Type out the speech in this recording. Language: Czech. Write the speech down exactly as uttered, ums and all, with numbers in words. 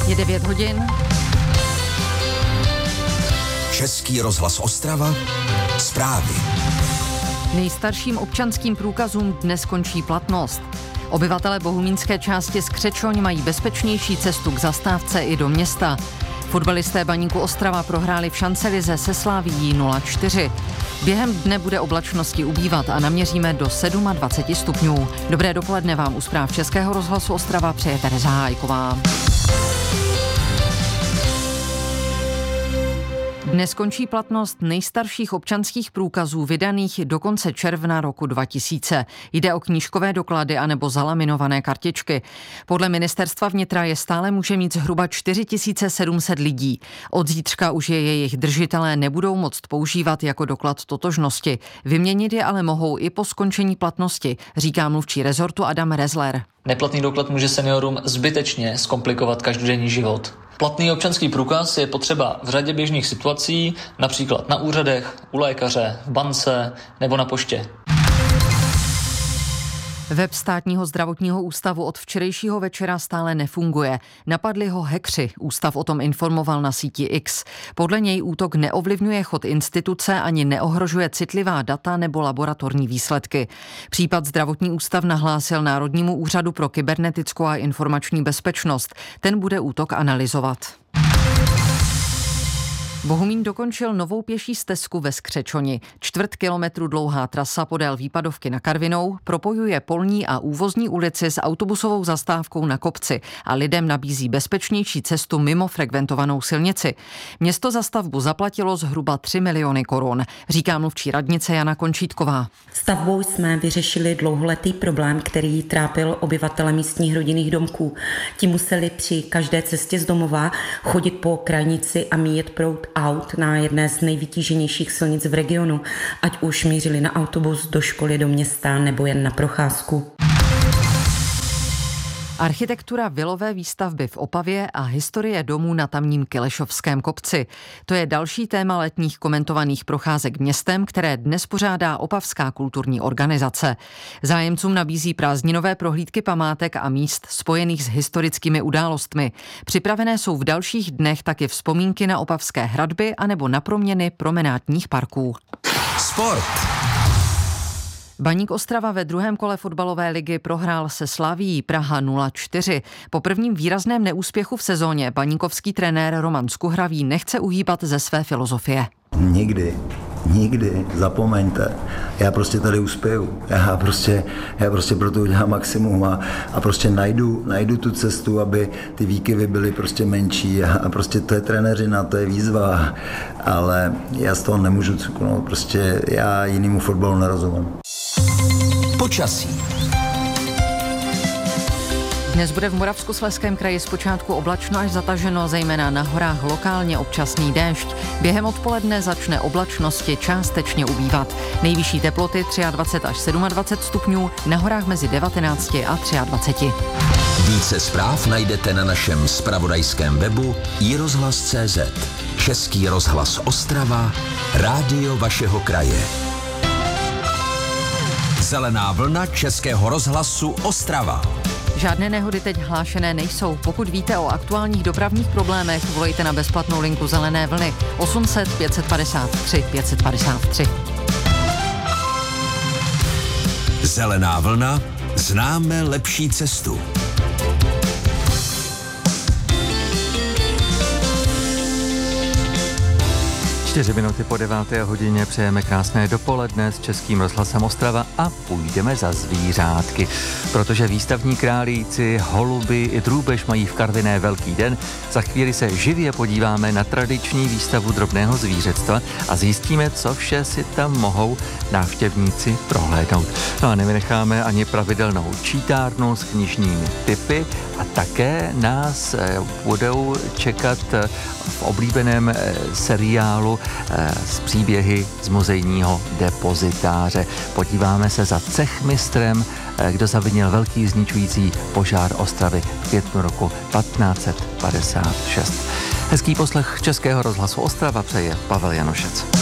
Je devět hodin. Český rozhlas Ostrava. Zprávy. Nejstarším občanským průkazům dnes končí platnost. Obyvatelé bohumínské části Skřečoň mají bezpečnější cestu k zastávce i do města. Fotbalisté Baníku Ostrava prohráli v šancelize se Slavií nula čtyři. Během dne bude oblačnosti ubývat a naměříme do dvacet sedm stupňů. Dobré dopoledne vám u zpráv Českého rozhlasu Ostrava přeje Tereza Hájková. Dnes končí platnost nejstarších občanských průkazů vydaných do konce června roku dva tisíce. Jde o knížkové doklady anebo zalaminované kartičky. Podle ministerstva vnitra je stále může mít zhruba čtyři tisíce sedm set lidí. Od zítřka už je jejich držitelé nebudou moct používat jako doklad totožnosti. Vyměnit je ale mohou i po skončení platnosti, říká mluvčí rezortu Adam Rezler. Neplatný doklad může seniorům zbytečně zkomplikovat každodenní život. Platný občanský průkaz je potřeba v řadě běžných situací, například na úřadech, u lékaře, v bance nebo na poště. Web Státního zdravotního ústavu od včerejšího večera stále nefunguje. Napadli ho hackři, ústav o tom informoval na síti X. Podle něj útok neovlivňuje chod instituce ani neohrožuje citlivá data nebo laboratorní výsledky. Případ zdravotní ústav nahlásil Národnímu úřadu pro kybernetickou a informační bezpečnost. Ten bude útok analyzovat. Bohumín dokončil novou pěší stezku ve Skřečoni. Čtvrt kilometru dlouhá trasa podél výpadovky na Karvinou propojuje polní a úvozní ulici s autobusovou zastávkou na kopci a lidem nabízí bezpečnější cestu mimo frekventovanou silnici. Město za stavbu zaplatilo zhruba tři miliony korun, říká mluvčí radnice Jana Končítková. Stavbou jsme vyřešili dlouholetý problém, který trápil obyvatele místních rodinných domků. Ti museli při každé cestě z domova chodit po krajnici a míjet proud aut na jedné z nejvytíženějších silnic v regionu, ať už mířili na autobus, do školy, do města nebo jen na procházku. Architektura vilové výstavby v Opavě a historie domů na tamním Kilešovském kopci. To je další téma letních komentovaných procházek městem, které dnes pořádá Opavská kulturní organizace. Zájemcům nabízí prázdninové prohlídky památek a míst spojených s historickými událostmi. Připravené jsou v dalších dnech taky vzpomínky na opavské hradby anebo na proměny promenádních parků. Sport. Baník Ostrava ve druhém kole fotbalové ligy prohrál se Slavií Praha nula čtyři. Po prvním výrazném neúspěchu v sezóně baníkovský trenér Roman Skuhravý nechce uhýbat ze své filozofie. Nikdy, nikdy, zapomeňte, já prostě tady uspěju, já prostě, já prostě pro to udělám maximum a, a prostě najdu, najdu tu cestu, aby ty výkyvy byly prostě menší a, a prostě to je trenéřina, to je výzva, ale já z toho nemůžu cuknout, prostě já jinému fotbalu nerozumím. Počasí. Dnes bude v Moravskoslezském kraji zpočátku oblačno až zataženo, zejména na horách lokálně občasný déšť. Během odpoledne začne oblačnosti částečně ubývat. Nejvyšší teploty dvacet tři až dvacet sedm stupňů, na horách mezi devatenáct a dvacet tři. Více zpráv najdete na našem zpravodajském webu i rozhlas tečka cé zet. Český rozhlas Ostrava, rádio vašeho kraje. Zelená vlna Českého rozhlasu Ostrava. Žádné nehody teď hlášené nejsou. Pokud víte o aktuálních dopravních problémech, volejte na bezplatnou linku Zelené vlny osm set pět padesát tři pět padesát tři. Zelená vlna, známe lepší cestu. Čtyři minuty po deváté hodině přejeme krásné dopoledne s Českým rozhlasem Ostrava a půjdeme za zvířátky. Protože výstavní králíci, holuby i drůbež mají v Karviné velký den, za chvíli se živě podíváme na tradiční výstavu drobného zvířectva a zjistíme, co vše si tam mohou návštěvníci prohlédnout. No a nevynecháme ani pravidelnou čítárnu s knižními tipy a také nás budou čekat v oblíbeném seriálu z příběhy z muzejního depozitáře. Podíváme se za cechmistrem, kdo zavinil velký zničující požár Ostravy v květnu roku patnáct set padesát šest. Hezký poslech Českého rozhlasu Ostrava přeje Pavel Janošec.